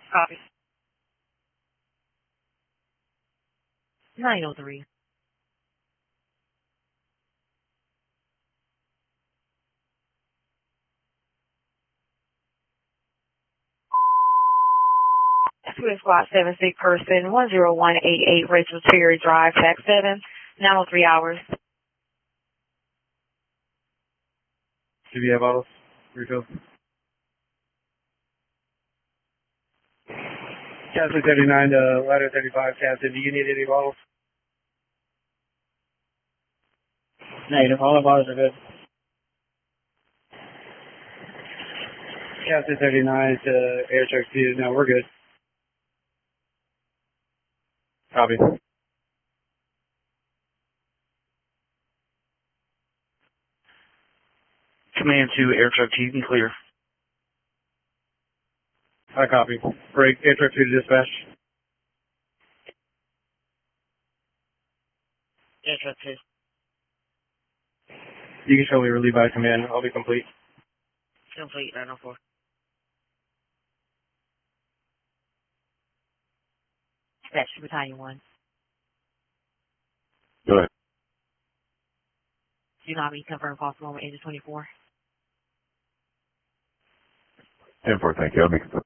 Copy. 903. Swift Squad 76 person 10188 Rachel Cherry Drive, Tax 7, 903 hours. Do you have bottles? Refills? Castle 39 to ladder 35, Captain. Do you need any bottles? Negative. All the bottles are good. Castle 39 to Air Truck 2. No, we're good. Copy. Command to Air Truck 2, you can clear. I copy. Break. Air Truck 2 to dispatch. Air Truck 2. You can show me relieve by command. I'll be complete. Complete, 904. Dispatch Battalion 1. Go ahead. Do not be confirmed possible moment, ages 24. 10-4, thank you. I'll be confirmed.